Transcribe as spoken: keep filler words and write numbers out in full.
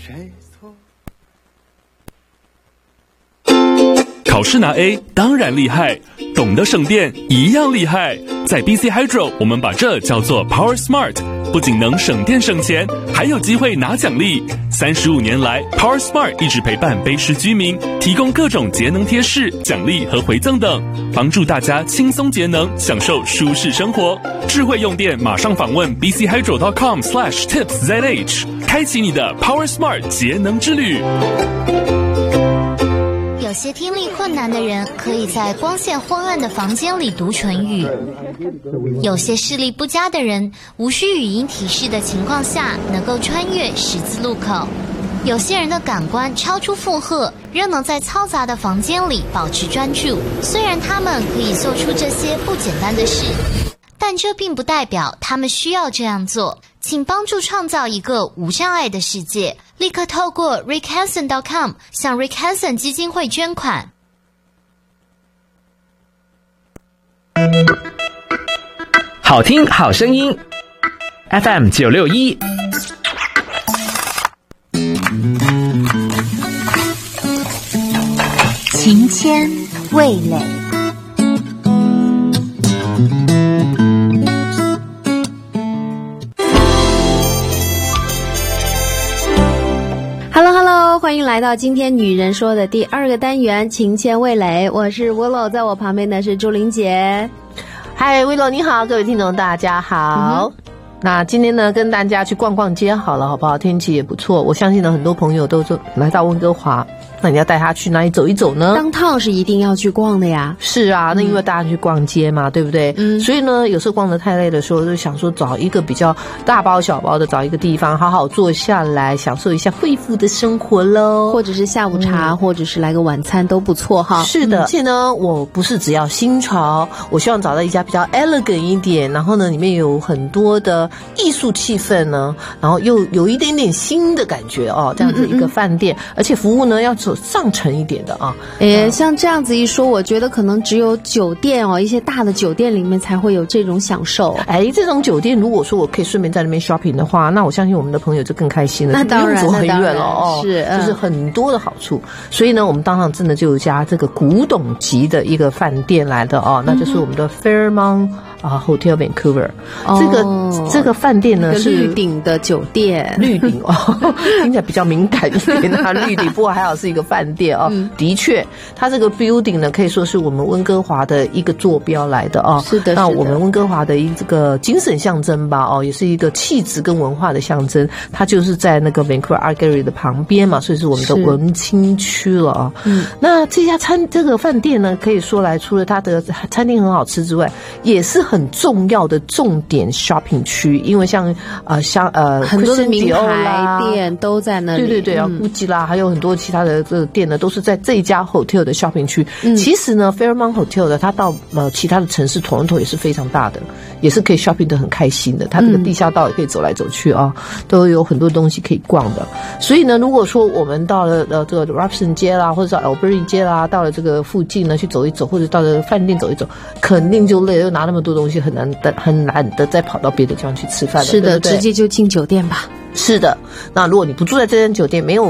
考试拿 A 当然厉害，懂得省电一样厉害。在 B C Hydro 我们把这叫做 Power Smart， 不仅能省电省钱，还有机会拿奖励。三十五年来 Power Smart 一直陪伴卑诗居民，提供各种节能贴士、奖励和回赠等，帮助大家轻松节能，享受舒适生活。智慧用电，马上访问 b c hydro dot com slash tips z h， 开启你的 Power Smart 节能之旅。 有些听力困难的人可以在光线昏暗的房间里读唇语，有些视力不佳的人无需语音提示的情况下能够穿越十字路口，有些人的感官超出负荷，仍能在嘈杂的房间里保持专注。虽然他们可以做出这些不简单的事，但这并不代表他们需要这样做。请帮助创造一个无障碍的世界，立刻透过 rick hansen dot com 向 Rick Hansen 基金会捐款。 好听好声音 F M 九六一。 情牵味蕾。 Hello Hello， 欢迎来到今天女人说的第二个单元情牵味蕾，我是 Willow， 在我旁边的是朱玲姐。 嗨 Willow 你好，各位听众大家好、嗯、那今天呢跟大家去逛逛街好了好不好？天气也不错，我相信呢很多朋友都来到温哥华，那你要带他去哪里走一走呢？当趟是一定要去逛的呀。 是啊，那因为大家去逛街嘛、嗯、对不对？嗯，所以呢有时候逛得太累的时候就想说找一个比较大包小包的，找一个地方好好坐下来享受一下恢复的生活咯， 或者是下午茶、嗯、或者是来个晚餐都不错哈。 是的、嗯、而且呢我不是只要新潮，我希望找到一家比较 elegant 一点，然后呢里面有很多的艺术气氛呢，然后又有一点点新的感觉哦，这样子一个饭店、嗯嗯嗯、而且服务呢要走上层一点的啊。 诶，像这样子一说，我觉得可能只有酒店哦，一些大的酒店里面才会有这种享受。 哎，这种酒店如果说我可以顺便在那边 shopping 的话，那我相信我们的朋友就更开心了， 那当然就不用走很远了哦， 是、嗯、 就是很多的好处。所以呢我们当场真的就有一家这个古董级的一个饭店来的哦，那就是我们的 Fairmont 啊 Hotel Vancouver、哦、这个这个饭店呢是绿顶的酒店， 绿顶哦，听起来比较敏感一点啊，绿顶，不过还好是一个饭店哦、嗯。的确，它这个 building 呢可以说是我们温哥华的一个坐标来的哦。 是的， 那我们温哥华的一这个精神象征吧哦，也是一个气质跟文化的象征。它就是在那个 Vancouver Art Gallery 的旁边嘛，所以是我们的文青区了啊、哦。嗯，那这家餐这个饭店呢，可以说来除了它的餐厅很好吃之外，也是很重要的重点 shopping 区，因为像呃像呃很多的名牌店都在那里， 对对对啊 ，Gucci 啦，还有很多其他的这个店呢，都是在这一家 hotel 的 shopping 区。嗯，其实呢 ，Fairmont Hotel 的它到呃其他的城市 Toronto 也是非常大的，也是可以 shopping 的很开心的。它这个地下道也可以走来走去啊、嗯，都有很多东西可以逛的。所以呢，如果说我们到了呃这个 Robson 街啦，或者是 Albury 街啦，到了这个附近呢去走一走，或者到了饭店走一走，肯定就累了，又拿那么多东西，很难的很难的再跑到别的地方去吃饭了。 是的， 对对， 直接就进酒店吧。 是的，那如果你不住在这间酒店，没有